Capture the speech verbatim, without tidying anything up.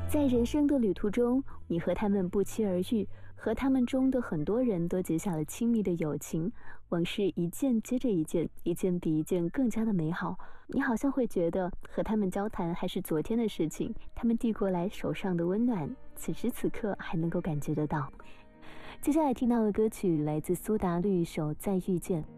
在人生的旅途中，你和他们不期而遇，和他们中的很多人都结下了亲密的友情，往事一件接着一件，一件比一件更加的美好。你好像会觉得和他们交谈还是昨天的事情，他们递过来手上的温暖，此时此刻还能够感觉得到。接下来听到的歌曲来自苏打绿一首《再遇见》。